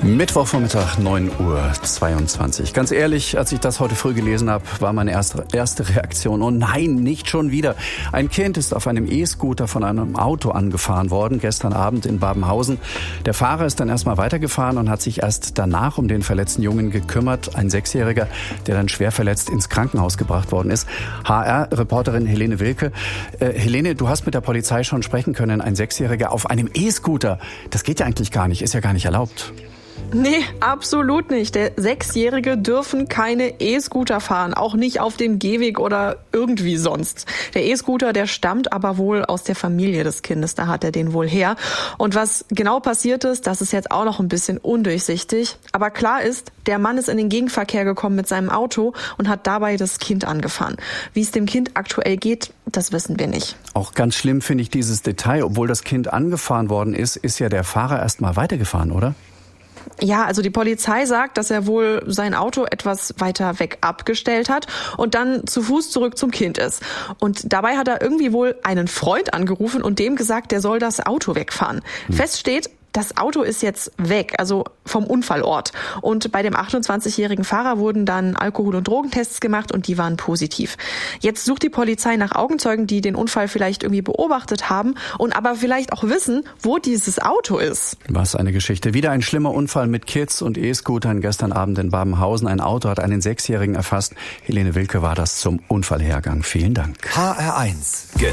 Mittwochvormittag, 9:22 Uhr. Ganz ehrlich, als ich das heute früh gelesen habe, war meine erste Reaktion: Oh nein, nicht schon wieder. Ein Kind ist auf einem E-Scooter von einem Auto angefahren worden, gestern Abend in Babenhausen. Der Fahrer ist dann erstmal weitergefahren und hat sich erst danach um den verletzten Jungen gekümmert. Ein 6-Jähriger, der dann schwer verletzt ins Krankenhaus gebracht worden ist. HR-Reporterin Helene Wilke. Helene, du hast mit der Polizei schon sprechen können. Ein 6-Jähriger auf einem E-Scooter, das geht ja eigentlich gar nicht, ist ja gar nicht erlaubt. Nee, absolut nicht. Der 6-Jährige dürfen keine E-Scooter fahren, auch nicht auf dem Gehweg oder irgendwie sonst. Der E-Scooter, der stammt aber wohl aus der Familie des Kindes, da hat er den wohl her. Und was genau passiert ist, das ist jetzt auch noch ein bisschen undurchsichtig. Aber klar ist, der Mann ist in den Gegenverkehr gekommen mit seinem Auto und hat dabei das Kind angefahren. Wie es dem Kind aktuell geht, das wissen wir nicht. Auch ganz schlimm finde ich dieses Detail. Obwohl das Kind angefahren worden ist ja der Fahrer erst mal weitergefahren, oder? Ja, also die Polizei sagt, dass er wohl sein Auto etwas weiter weg abgestellt hat und dann zu Fuß zurück zum Kind ist. Und dabei hat er irgendwie wohl einen Freund angerufen und dem gesagt, der soll das Auto wegfahren. Fest steht, das Auto ist jetzt weg, also vom Unfallort. Und bei dem 28-jährigen Fahrer wurden dann Alkohol- und Drogentests gemacht und die waren positiv. Jetzt sucht die Polizei nach Augenzeugen, die den Unfall vielleicht irgendwie beobachtet haben und aber vielleicht auch wissen, wo dieses Auto ist. Was eine Geschichte. Wieder ein schlimmer Unfall mit Kids und E-Scootern gestern Abend in Babenhausen. Ein Auto hat einen 6-Jährigen erfasst. Helene Wilke war das zum Unfallhergang. Vielen Dank. HR1